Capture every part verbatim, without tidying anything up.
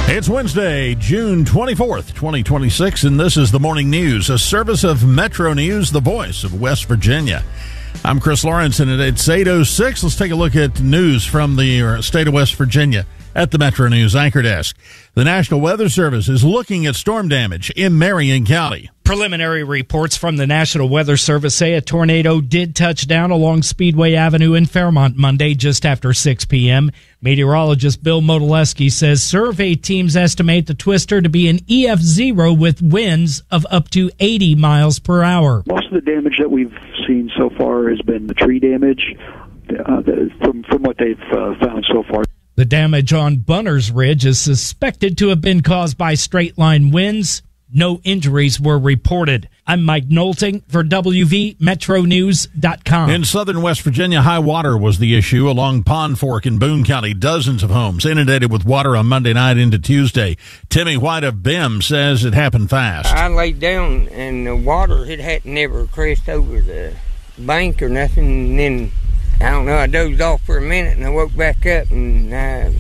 It's Wednesday, June twenty-fourth, twenty twenty-six, and this is the Morning News, a service of Metro News, the voice of West Virginia. I'm Chris Lawrence, and it's eight oh six. Let's take a look at news from the state of West Virginia at the Metro News Anchor Desk. The National Weather Service is looking at storm damage in Marion County. Preliminary reports from the National Weather Service say a tornado did touch down along Speedway Avenue in Fairmont Monday just after six p.m. Meteorologist Bill Modolewski says survey teams estimate the twister to be an E F zero with winds of up to eighty miles per hour. Most of the damage that we've seen so far has been the tree damage uh, the, from, from what they've uh, found so far. The damage on Bunner's Ridge is suspected to have been caused by straight-line winds. No injuries were reported. I'm Mike Knowlting for W V Metro News dot com. In southern West Virginia, high water was the issue along Pond Fork in Boone County. Dozens of homes inundated with water on Monday night into Tuesday. Timmy White of B I M says it happened fast. I laid down and the water, it hadn't never crashed over the bank or nothing. And then, I don't know, I dozed off for a minute and I woke back up and uh,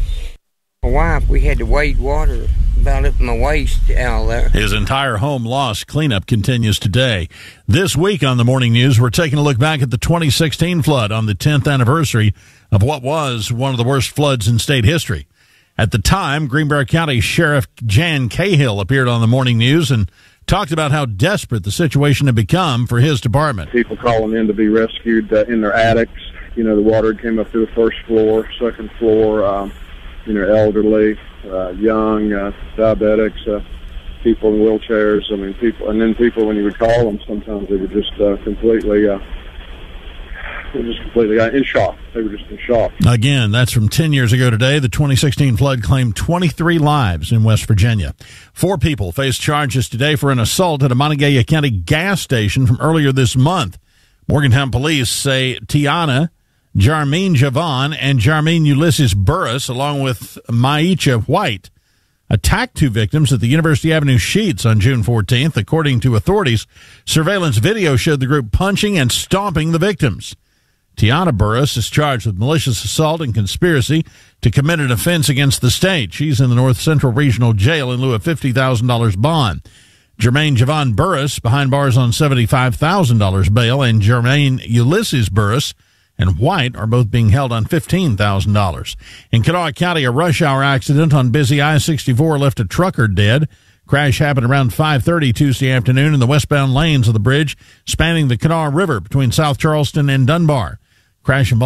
my wife, we had to wade water about up my waist out there. His entire home lost. Cleanup continues today. This week on the Morning News, we're taking a look back at the twenty sixteen flood on the tenth anniversary of what was one of the worst floods in state history. At the time, Greenbrier County Sheriff Jan Cahill appeared on the Morning News and talked about how desperate the situation had become for his department. People calling in to be rescued uh, in their attics. You know, the water came up to the first floor, second floor, um, you know, elderly, uh, young, uh, diabetics, uh, people in wheelchairs. I mean, people, and then people, when you would call them, sometimes they were just uh, completely, uh, they were just completely uh, in shock. They were just in shock. Again, that's from ten years ago today. The twenty sixteen flood claimed twenty-three lives in West Virginia. Four people faced charges today for an assault at a Montague County gas station from earlier this month. Morgantown police say Tiana Jarmeen Javon and Jarmeen Ulysses Burris, along with Maicha White, attacked two victims at the University Avenue Sheets on June fourteenth. According to authorities, surveillance video showed the group punching and stomping the victims. Tiana Burris is charged with malicious assault and conspiracy to commit an offense against the state. She's in the North Central Regional Jail in lieu of fifty thousand dollars bond. Jermaine Javon Burris behind bars on seventy-five thousand dollars bail, and Jermaine Ulysses Burris and White are both being held on fifteen thousand dollars. In Kanawha County, a rush hour accident on busy I sixty-four left a trucker dead. Crash happened around five thirty Tuesday afternoon in the westbound lanes of the bridge spanning the Kanawha River between South Charleston and Dunbar. Crash involved